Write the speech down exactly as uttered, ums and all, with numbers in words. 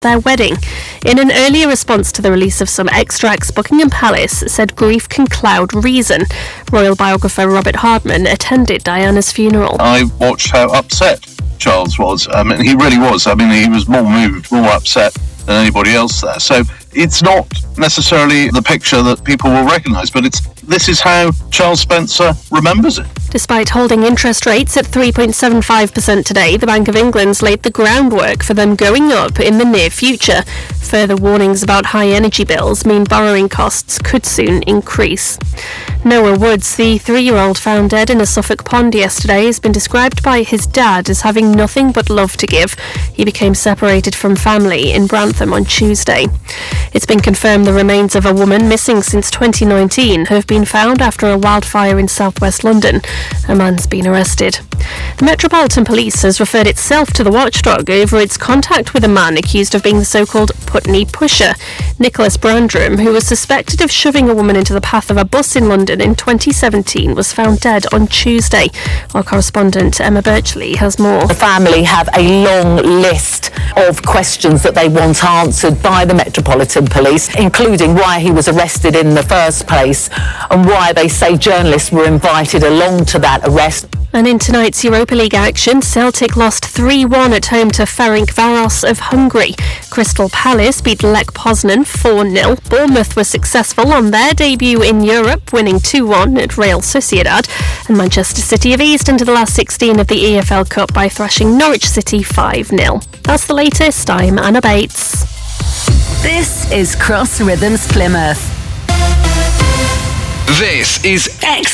their wedding. In an earlier response to the release of some extracts, Buckingham Palace said grief can cloud reason. Royal biographer Robert Hardman attended Diana's funeral. I watched how upset Charles was. I mean, he really was. I mean, he was more moved, more upset than anybody else there. So it's not necessarily the picture that people will recognise, but it's this is how Charles Spencer remembers it. Despite holding interest rates at three point seven five percent today, the Bank of England's laid the groundwork for them going up in the near future. Further warnings about high energy bills mean borrowing costs could soon increase. Noah Woods, the three-year-old found dead in a Suffolk pond yesterday, has been described by his dad as having nothing but love to give. He became separated from family in Brantham on Tuesday. It's been confirmed the remains of a woman missing since twenty nineteen have been found after a wildfire in southwest London. A man's been arrested. The Metropolitan Police has referred itself to the watchdog over its contact with a man accused of being the so-called Putney Pusher. Nicholas Brandrum, who was suspected of shoving a woman into the path of a bus in London in twenty seventeen, was found dead on Tuesday. Our correspondent Emma Birchley has more. The family have a long list of questions that they want answered by the Metropolitan Police, including why he was arrested in the first place and why they say journalists were invited along to that arrest. And in tonight's Europa League action, Celtic lost three one at home to Ferencváros of Hungary. Crystal Palace beat Lech Poznan four nil. Bournemouth were successful on their debut in Europe, winning two one at Real Sociedad. And Manchester City have eased into the last sixteen of the E F L Cup by thrashing Norwich City five nil. That's the latest. I'm Anna Bates. This is Cross Rhythms Plymouth. This is X